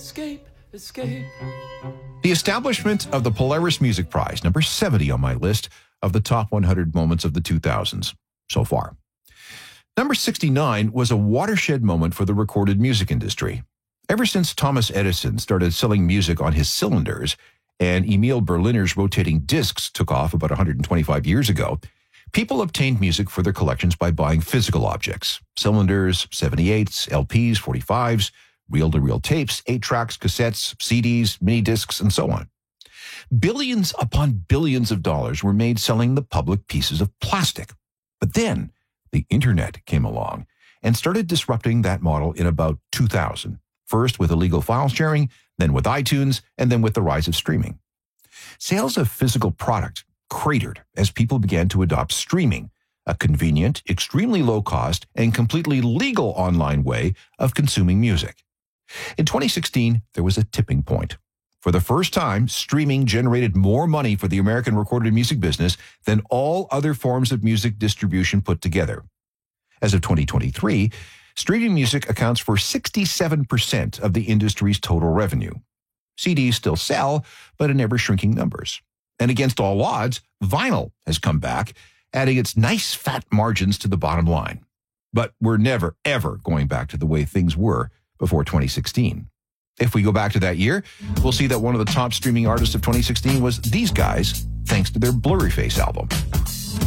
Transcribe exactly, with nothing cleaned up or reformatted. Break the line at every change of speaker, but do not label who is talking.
escape, escape.
The establishment of the Polaris Music Prize, number seventy on my list of the top one hundred moments of the two thousands so far. Number sixty-nine was a watershed moment for the recorded music industry. Ever since Thomas Edison started selling music on his cylinders and Emil Berliner's rotating discs took off about one hundred twenty-five years ago, people obtained music for their collections by buying physical objects: cylinders, seventy-eights, L Ps, forty-fives, reel-to-reel tapes, eight-tracks, cassettes, C Ds, mini discs, and so on. Billions upon billions of dollars were made selling the public pieces of plastic. But then the internet came along and started disrupting that model in about two thousand, first with illegal file sharing, then with iTunes, and then with the rise of streaming. Sales of physical product cratered as people began to adopt streaming, a convenient, extremely low-cost, and completely legal online way of consuming music. In twenty sixteen, there was a tipping point. For the first time, streaming generated more money for the American recorded music business than all other forms of music distribution put together. As of twenty twenty-three, streaming music accounts for sixty-seven percent of the industry's total revenue. C Ds still sell, but in ever-shrinking numbers. And against all odds, vinyl has come back, adding its nice fat margins to the bottom line. But we're never, ever going back to the way things were before twenty sixteen. If we go back to that year, we'll see that one of the top streaming artists of twenty sixteen was these guys, thanks to their Blurryface album.